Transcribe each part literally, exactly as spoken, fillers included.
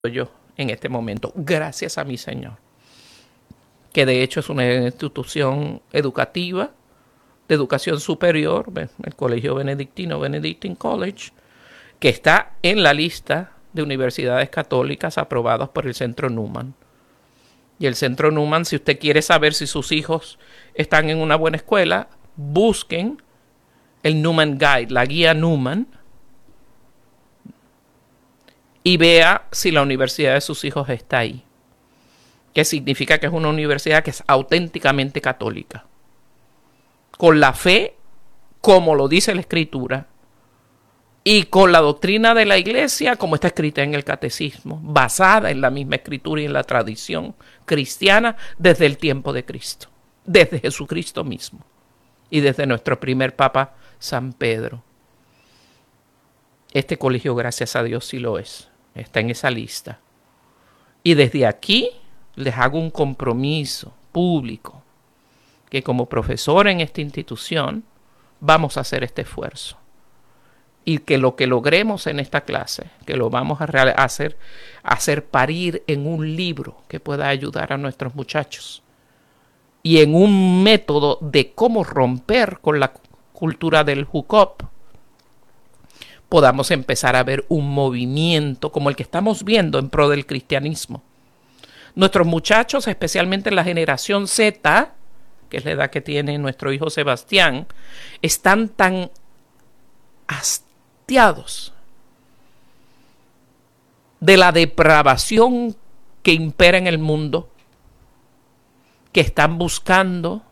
yo en este momento, gracias a mi Señor, que de hecho es una institución educativa, de educación superior, el Colegio Benedictino, Benedictine College, que está en la lista de universidades católicas aprobadas por el Centro Newman. Y el Centro Newman, si usted quiere saber si sus hijos están en una buena escuela, busquen el Newman Guide, la guía Newman, y vea si la universidad de sus hijos está ahí. Que significa que es una universidad que es auténticamente católica. Con la fe, como lo dice la Escritura, y con la doctrina de la Iglesia, como está escrita en el Catecismo, basada en la misma Escritura y en la tradición cristiana desde el tiempo de Cristo, desde Jesucristo mismo, y desde nuestro primer Papa, San Pedro. Este colegio, gracias a Dios, sí lo es. Está en esa lista. Y desde aquí les hago un compromiso público que como profesor en esta institución vamos a hacer este esfuerzo. Y que lo que logremos en esta clase, que lo vamos a hacer, hacer parir en un libro que pueda ayudar a nuestros muchachos. Y en un método de cómo romper con la cultura del hookup, podamos empezar a ver un movimiento como el que estamos viendo en pro del cristianismo. Nuestros muchachos, especialmente la generación Z, que es la edad que tiene nuestro hijo Sebastián, están tan hastiados de la depravación que impera en el mundo, que están buscando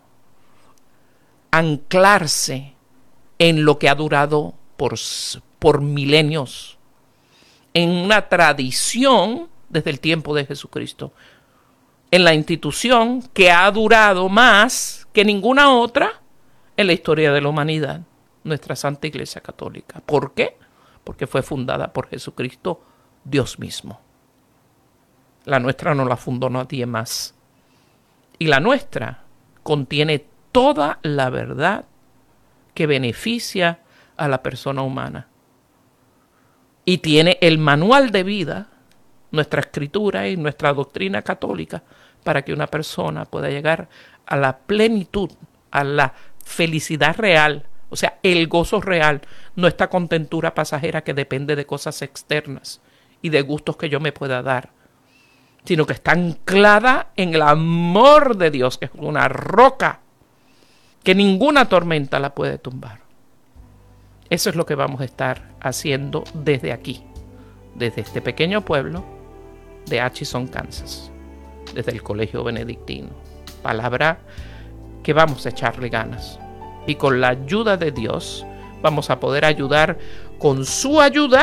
anclarse en lo que ha durado por, por milenios, en una tradición desde el tiempo de Jesucristo, en la institución que ha durado más que ninguna otra en la historia de la humanidad, nuestra Santa Iglesia Católica. ¿Por qué? Porque fue fundada por Jesucristo, Dios mismo. La nuestra no la fundó nadie más. Y la nuestra contiene toda la verdad que beneficia a la persona humana. Y tiene el manual de vida, nuestra escritura y nuestra doctrina católica, para que una persona pueda llegar a la plenitud, a la felicidad real, o sea, el gozo real, no esta contentura pasajera que depende de cosas externas y de gustos que yo me pueda dar, sino que está anclada en el amor de Dios, que es una roca que ninguna tormenta la puede tumbar. Eso es lo que vamos a estar haciendo desde aquí, desde este pequeño pueblo de Atchison, Kansas, desde el Colegio Benedictino. Palabra que vamos a echarle ganas. Y con la ayuda de Dios vamos a poder ayudar con su ayuda,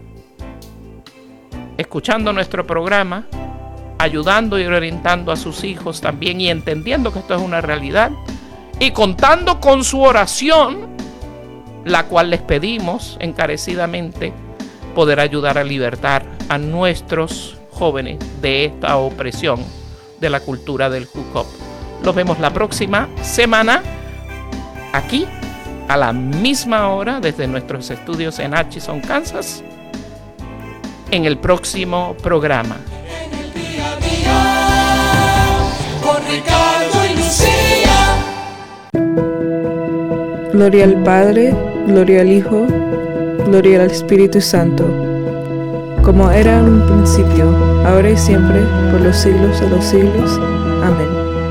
escuchando nuestro programa, ayudando y orientando a sus hijos también y entendiendo que esto es una realidad y contando con su oración, la cual les pedimos encarecidamente poder ayudar a libertar a nuestros jóvenes de esta opresión de la cultura del hookup. Los vemos la próxima semana aquí a la misma hora desde nuestros estudios en Atchison, Kansas, en el próximo programa. En el día a día, con Ricardo y Lucía. Gloria al Padre, gloria al Hijo, gloria al Espíritu Santo, como era en un principio, ahora y siempre, por los siglos de los siglos. Amén.